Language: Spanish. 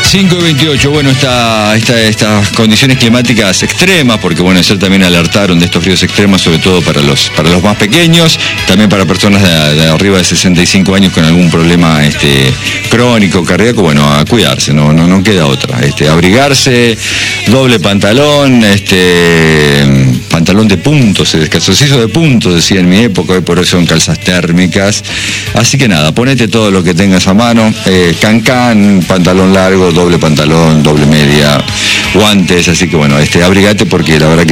5:28, bueno, estas condiciones climáticas extremas, porque bueno, ayer también alertaron de estos fríos extremos, sobre todo para los más pequeños, también para personas de arriba de 65 años con algún problema crónico, cardíaco, bueno, a cuidarse, no queda otra. Abrigarse, doble pantalón, pantalón de puntos, calzoncillo de puntos, decía en mi época, hoy por hoy son calzas térmicas. Así que nada, ponete todo lo que tengas a mano, cancán, pantalón largo, doble pantalón, doble media, guantes, así que bueno, abrigate porque la verdad que